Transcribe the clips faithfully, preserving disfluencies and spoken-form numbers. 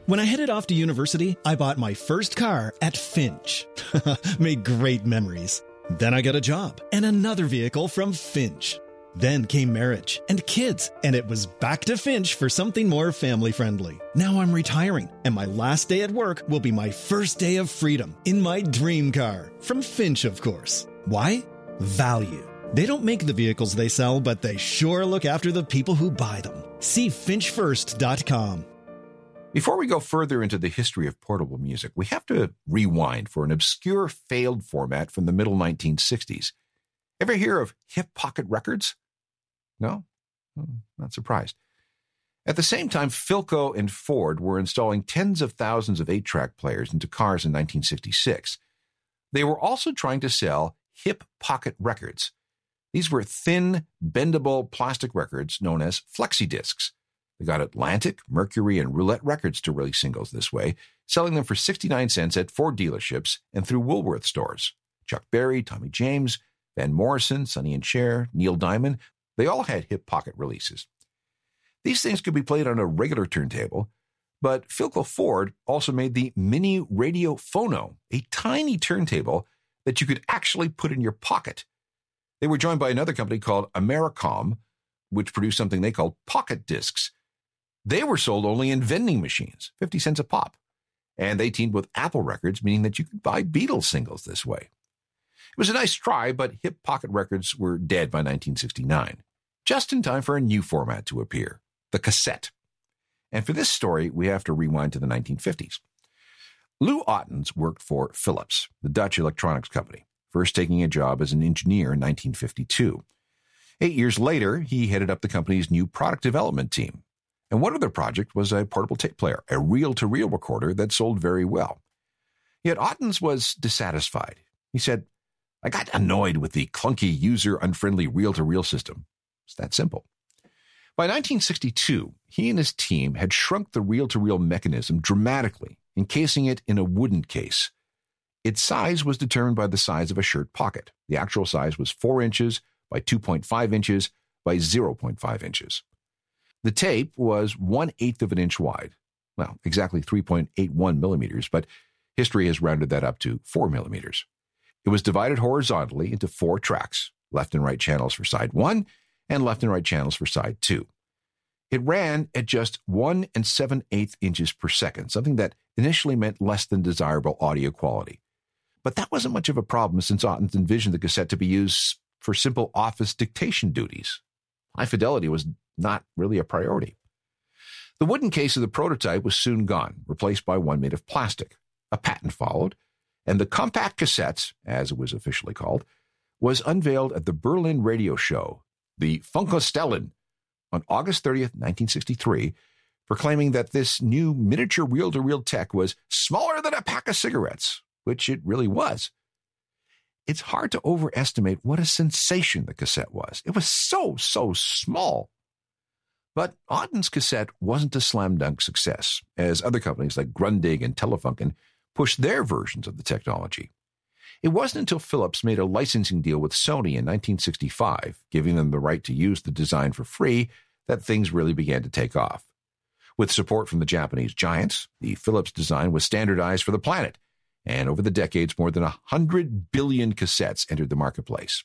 When I headed off to university, I bought my first car at Finch. Made great memories. Then I got a job and another vehicle from Finch. Then came marriage and kids, and it was back to Finch for something more family-friendly. Now I'm retiring, and my last day at work will be my first day of freedom in my dream car. From Finch, of course. Why? Value. They don't make the vehicles they sell, but they sure look after the people who buy them. See finch first dot com. Before we go further into the history of portable music, we have to rewind for an obscure failed format from the middle nineteen sixties. Ever hear of hip pocket records? No? Not surprised. At the same time, Philco and Ford were installing tens of thousands of eight-track players into cars in nineteen sixty-six. They were also trying to sell hip pocket records. These were thin, bendable plastic records known as flexi discs. They got Atlantic, Mercury, and Roulette Records to release singles this way, selling them for sixty-nine cents at Ford dealerships and through Woolworth stores. Chuck Berry, Tommy James, Van Morrison, Sonny and Cher, Neil Diamond, they all had hip pocket releases. These things could be played on a regular turntable, but Philco Ford also made the Mini Radio Phono, a tiny turntable that you could actually put in your pocket. They were joined by another company called Americom, which produced something they called pocket discs. They were sold only in vending machines, fifty cents a pop. And they teamed with Apple Records, meaning that you could buy Beatles singles this way. It was a nice try, but hip pocket records were dead by nineteen sixty-nine, just in time for a new format to appear, the cassette. And for this story, we have to rewind to the nineteen fifties. Lou Ottens worked for Philips, the Dutch electronics company, first taking a job as an engineer in nineteen fifty-two. Eight years later, he headed up the company's new product development team. And one of their projects was a portable tape player, a reel-to-reel recorder that sold very well. Yet Ottens was dissatisfied. He said, I got annoyed with the clunky, user-unfriendly reel-to-reel system. It's that simple. By nineteen sixty-two, he and his team had shrunk the reel-to-reel mechanism dramatically, encasing it in a wooden case. Its size was determined by the size of a shirt pocket. The actual size was four inches by two point five inches by zero point five inches. The tape was one-eighth of an inch wide. Well, exactly three point eight one millimeters, but history has rounded that up to four millimeters. It was divided horizontally into four tracks, left and right channels for side one and left and right channels for side two. It ran at just one and seven-eighths inches per second, something that initially meant less than desirable audio quality. But that wasn't much of a problem since Ottens envisioned the cassette to be used for simple office dictation duties. High fidelity was not really a priority. The wooden case of the prototype was soon gone, replaced by one made of plastic. A patent followed, and the compact cassette, as it was officially called, was unveiled at the Berlin radio show, the Funkostellen, on August thirtieth, nineteen sixty-three, proclaiming that this new miniature reel-to-reel tech was smaller than a pack of cigarettes, which it really was. It's hard to overestimate what a sensation the cassette was. It was so, so small. But Ottens' cassette wasn't a slam-dunk success, as other companies like Grundig and Telefunken pushed their versions of the technology. It wasn't until Philips made a licensing deal with Sony in nineteen sixty-five, giving them the right to use the design for free, that things really began to take off. With support from the Japanese giants, the Philips design was standardized for the planet, and over the decades, more than one hundred billion cassettes entered the marketplace.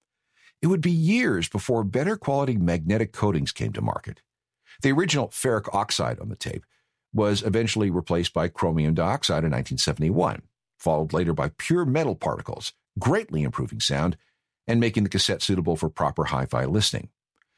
It would be years before better quality magnetic coatings came to market. The original ferric oxide on the tape was eventually replaced by chromium dioxide in nineteen seventy-one, followed later by pure metal particles, greatly improving sound and making the cassette suitable for proper hi-fi listening.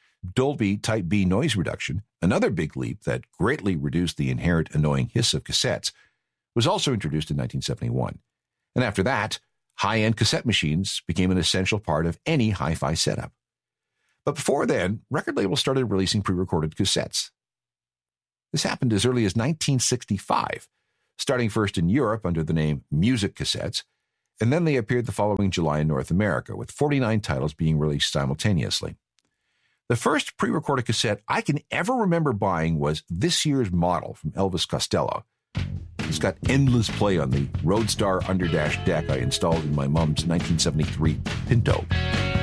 Dolby Type B noise reduction, another big leap that greatly reduced the inherent annoying hiss of cassettes, was also introduced in nineteen seventy-one. And after that, high-end cassette machines became an essential part of any hi-fi setup. But before then, record labels started releasing pre-recorded cassettes. This happened as early as nineteen sixty-five, starting first in Europe under the name Music Cassettes, and then they appeared the following July in North America, with forty-nine titles being released simultaneously. The first pre-recorded cassette I can ever remember buying was this year's model from Elvis Costello. It's got endless play on the Roadstar Underdash deck I installed in my mom's nineteen seventy-three Pinto.